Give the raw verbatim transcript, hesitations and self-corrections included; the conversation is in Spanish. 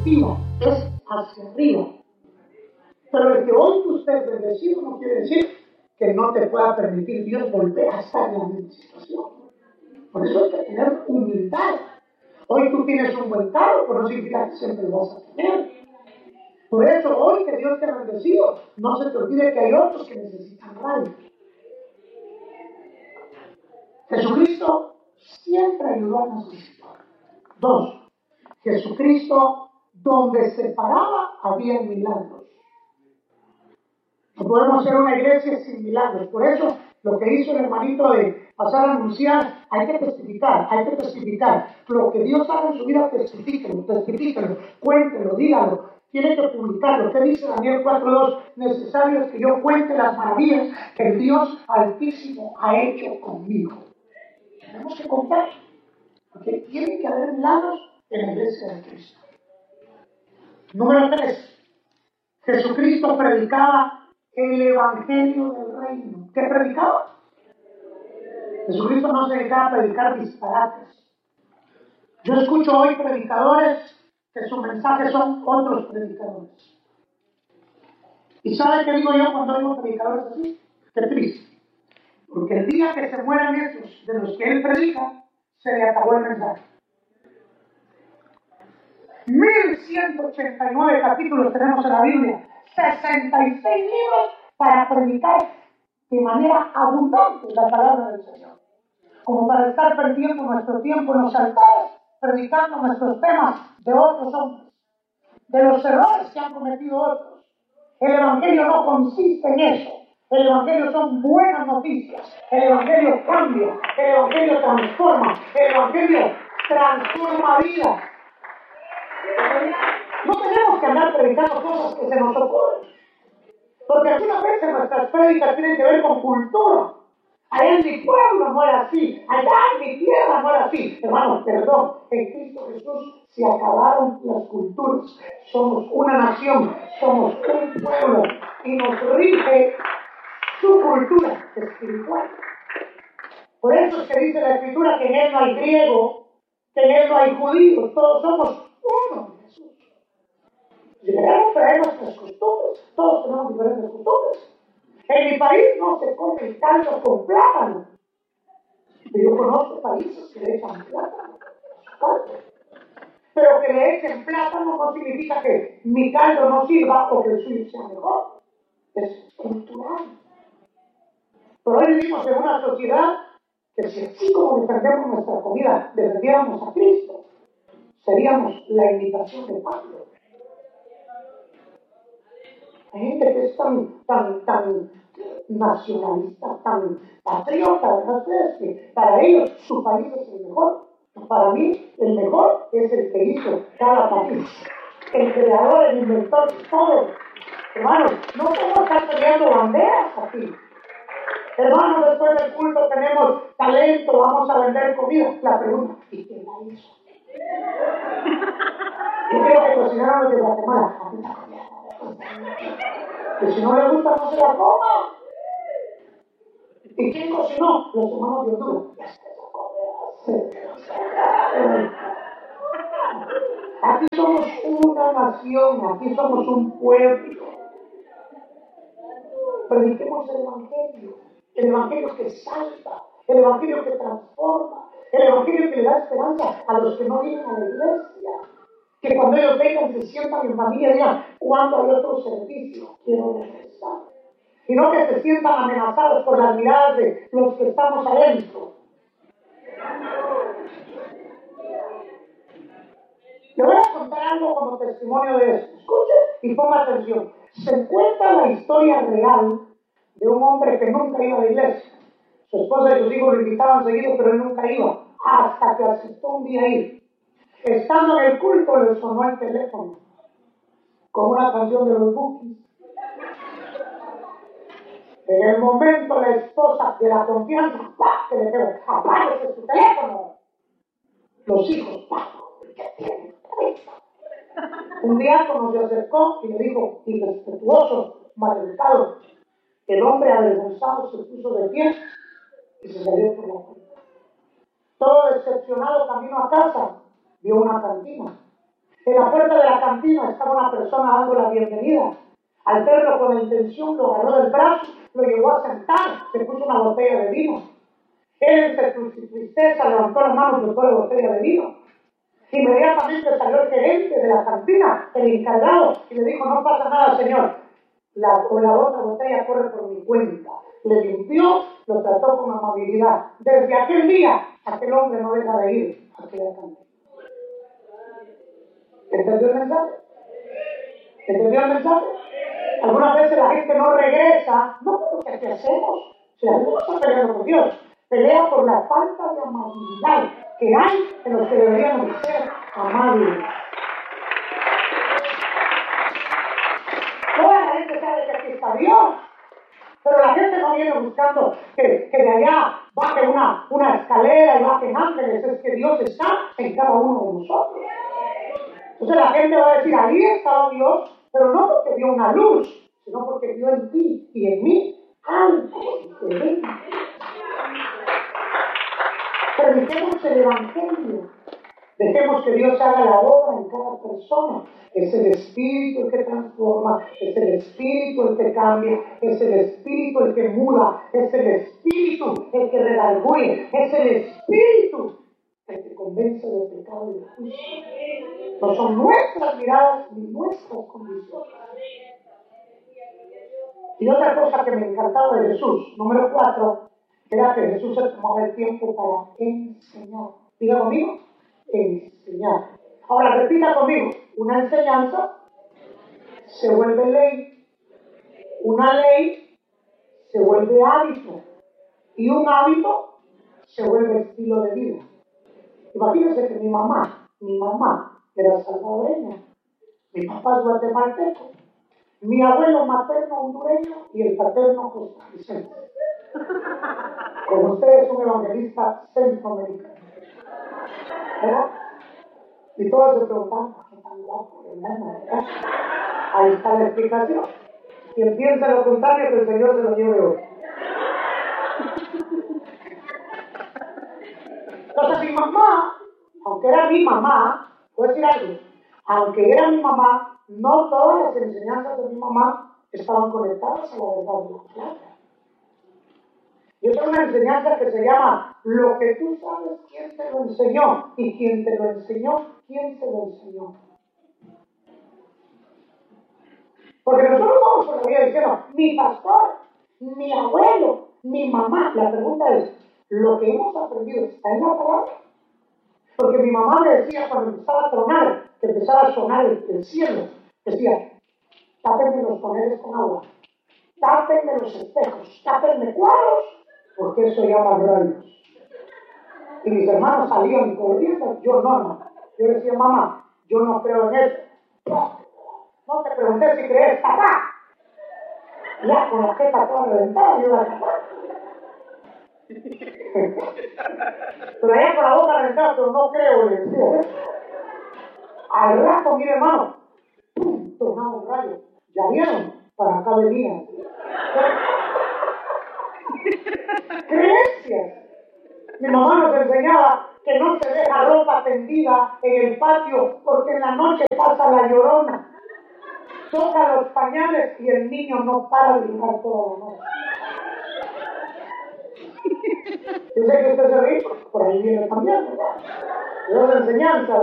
positiva, es hacia arriba. Pero el que hoy tú estés bendecido no quiere decir que no te pueda permitir Dios volver a estar en la misma situación. Por eso hay que tener humildad. Hoy tú tienes un buen carro, pero no significa que siempre lo vas a tener. Por eso hoy que Dios te ha bendecido, no se te olvide que hay otros que necesitan radio. Jesucristo siempre ayudó a necesitar. Dos, Jesucristo, donde se paraba, había milagros. No podemos ser una iglesia sin milagros. Por eso, lo que hizo el hermanito de pasar a anunciar, hay que testificar, hay que testificar. Lo que Dios haga en su vida, testifíquelo, testifíquelo, cuéntelo, dígalo. Tiene que publicarlo. ¿Qué dice Daniel cuatro dos? Necesario es que yo cuente las maravillas que el Dios Altísimo ha hecho conmigo. Tenemos que contar. Porque tiene que haber milagros en la iglesia de Cristo. Número tres. Jesucristo predicaba el evangelio del reino. ¿Qué predicaba? Jesucristo no se dedicaba a predicar disparates. Yo escucho hoy predicadores que su mensaje son otros predicadores. ¿Y sabe qué digo yo cuando digo predicadores así? Qué triste. Porque el día que se mueran esos de los que él predica, se le acabó el mensaje. mil ciento ochenta y nueve capítulos tenemos en la Biblia, sesenta y seis libros para predicar de manera abundante la palabra del Señor. Como para estar perdiendo nuestro tiempo en los altares, predicando nuestros temas de otros hombres, de los errores que han cometido otros. El Evangelio no consiste en eso. El Evangelio son buenas noticias. El Evangelio cambia. El Evangelio transforma. El Evangelio transforma vidas. No tenemos que andar predicando cosas que se nos ocurren. Porque algunas veces nuestras prédicas tienen que ver con cultura. Allá en mi pueblo no era así. Allá en mi tierra no era así. Hermanos, perdón. En Cristo Jesús se acabaron las culturas. Somos una nación. Somos un pueblo. Y nos rige su cultura espiritual. Por eso es que dice la Escritura que en Él no hay griego, que en Él no hay judíos. Todos somos uno en Jesús. Si queremos traer nuestras costumbres, todos tenemos diferentes costumbres. En mi país no se come el caldo con plátano. Pero yo conozco países que le echan plátano a su caldo. Pero que le echen plátano no significa que mi caldo no sirva o que el suyo sea mejor. Es cultural. Pero hoy vivimos en una sociedad que si así como defendemos nuestra comida, defendiéramos a Cristo, seríamos la imitación de Pablo. Hay gente que es tan, tan, tan nacionalista, tan patriota, ¿verdad? Que para ellos su país es el mejor. Para mí, el mejor es el que hizo cada país. El creador, el inventor, todo. Hermanos, no podemos estar peleando banderas aquí. Hermanos, después del culto tenemos talento, vamos a vender comida. La pregunta, ¿y quién la hizo? Yo quiero que cocinaran los de Guatemala. A mí la comida. Que si no le gusta, no se la coma. ¿Y quién cocinó? Los hermanos de Honduras. Aquí somos una nación, aquí somos un pueblo. Prediquemos el Evangelio, el Evangelio que salva, el Evangelio que transforma, el Evangelio que le da esperanza a los que no vienen a la iglesia. Que cuando ellos vengan se sientan en familia y digan, ¿cuándo hay otro servicio? Quiero regresar. Y no que se sientan amenazados por las miradas de los que estamos adentro. Le voy a contar algo como testimonio de esto. Escuche y ponga atención. Se cuenta la historia real de un hombre que nunca iba a la iglesia. Su esposa y sus hijos lo invitaban seguido, pero él nunca iba. Hasta que aceptó un día ir. Estando en el culto, le sonó el teléfono con una canción de los Bukis. En el momento, la esposa de la confianza, ¡pah!, que le dijo, apáguese su teléfono. Los hijos, ¡pah!, ¿qué tienen? Un diácono se acercó y le dijo, irrespetuoso, maleducado. El hombre avergonzado se puso de pie y se salió por la puerta. Todo decepcionado camino a casa, vio una cantina. En la puerta de la cantina estaba una persona dando la bienvenida. Al verlo con la intención, lo agarró del brazo, lo llevó a sentar, le puso una botella de vino. Él, entre su tristeza, levantó la mano y botó la botella de vino. Inmediatamente salió el gerente de la cantina, el encargado, y le dijo: no pasa nada, señor. La, o la otra botella corre por mi cuenta. Le limpió, lo trató con amabilidad. Desde aquel día, aquel hombre no deja de ir a aquella cantina. ¿Entendió el mensaje? ¿Entendió el mensaje? Algunas veces la gente no regresa, no porque ¿qué hacemos? Si la gente no está peleando con Dios, pelea por la falta de amabilidad que hay en los que deberíamos ser amables. Toda la gente sabe que aquí está Dios, pero la gente no viene buscando que, que de allá baje una, una escalera y bajen ángeles. Es que Dios está en cada uno de nosotros. Entonces la gente va a decir: ahí estaba Dios, pero no porque vio una luz, sino porque vio en ti y en mí algo diferente. Permitemos el Evangelio. Dejemos que Dios haga la obra en cada persona. Es el Espíritu el que transforma, es el Espíritu el que cambia, es el Espíritu el que muda, es el Espíritu el que redarguye, es el Espíritu el que convence del pecado y del juicio. No son nuestras miradas ni nuestras condiciones. Y otra cosa que me encantaba de Jesús, número cuatro, era que Jesús se tomaba el tiempo para enseñar. Diga conmigo, enseñar. Ahora repita conmigo: una enseñanza se vuelve ley, una ley se vuelve hábito y un hábito se vuelve estilo de vida. Imagínense que mi mamá, mi mamá era salvadoreña, mi papá es guatemalteco, mi abuelo materno hondureño y el paterno costarricense. Con ustedes un evangelista centroamericano, ¿verdad? Y todos se preguntan: ¿por qué tan guapo, hermano? ¿Verdad? Ahí está la explicación. Quien piensa lo contrario, que el Señor se lo lleve hoy. Entonces mi mamá, aunque era mi mamá, voy a decir algo, aunque era mi mamá, no todas las enseñanzas de mi mamá estaban conectadas a la verdad de la palabra. Yo tengo una enseñanza que se llama: lo que tú sabes, ¿quién te lo enseñó? Y quien te lo enseñó, ¿quién te lo enseñó? Porque nosotros vamos por la vida diciendo: mi pastor, mi abuelo, mi mamá. La pregunta es: ¿lo que hemos aprendido está en la palabra? Porque mi mamá me decía, cuando empezaba a tronar, que empezaba a sonar el, el cielo, decía: tápenme los paneles con agua, tápenme los espejos, tápenme cuadros, porque eso llama rayos. Y mis hermanos salían corriendo, yo no, no. Yo decía: mamá, yo no creo en eso. No te pregunté si crees, papá. Ya con la jeta toda reventada, yo la tapaba. Pero allá con la boca reventada, pero no creo, le decía. Al rato, mire, hermano, ¡pum! Tornaba un rayo. ¿Ya vieron? Para acá venían. Creencias. Mi mamá nos enseñaba que no se deja ropa tendida en el patio porque en la noche pasa la llorona. Toca los pañales y el niño no para de llorar toda la noche. Yo sé que usted se ríe, por ahí viene también, ¿verdad? Esa enseñanza.